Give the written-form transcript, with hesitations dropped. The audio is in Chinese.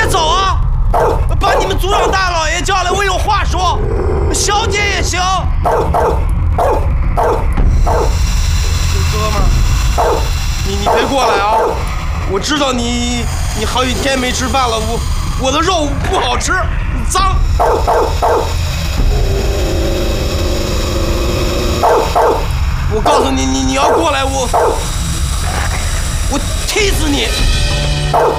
别走啊！把你们族长大老爷叫来，我有话说。小姐也行。有哥们儿，你别过来啊！我知道你好几天没吃饭了，我的肉不好吃，脏。我告诉你，你要过来，我踢死你！